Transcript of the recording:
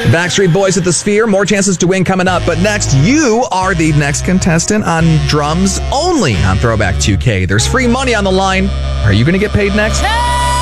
Backstreet Boys at the Sphere. More chances to win coming up. But next, you are the next contestant on drums only on Throwback 2K. There's free money on the line. Are you going to get paid next?